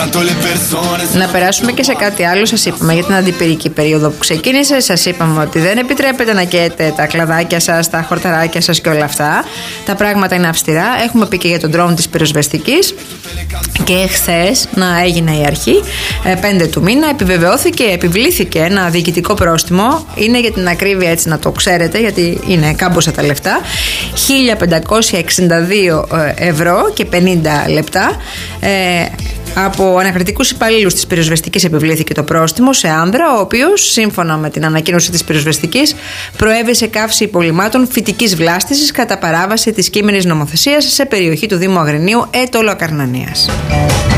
Να περάσουμε και σε κάτι άλλο. Σας είπαμε για την αντιπυρική περίοδο που ξεκίνησε. Σας είπαμε ότι δεν επιτρέπεται να καίτε τα κλαδάκια σας, τα χορταράκια σας και όλα αυτά. Τα πράγματα είναι αυστηρά. Έχουμε πει και για τον drone της πυροσβεστικής. Και χθες να έγινε η αρχή, 5 του μήνα, επιβλήθηκε ένα διοικητικό πρόστιμο. Είναι για την ακρίβεια, έτσι να το ξέρετε, γιατί είναι κάμποσα τα λεφτά. 1.562 ευρώ και 50 λεπτά. Από ανακριτικούς υπαλλήλους της πυροσβεστικής επιβλήθηκε το πρόστιμο σε άνδρα, ο οποίος, σύμφωνα με την ανακοίνωση της πυροσβεστικής, προέβησε καύση υπολειμμάτων φυτικής βλάστησης κατά παράβαση της κείμενης νομοθεσίας σε περιοχή του Δήμου Αγρινίου, Έτολο Ακαρνανίας.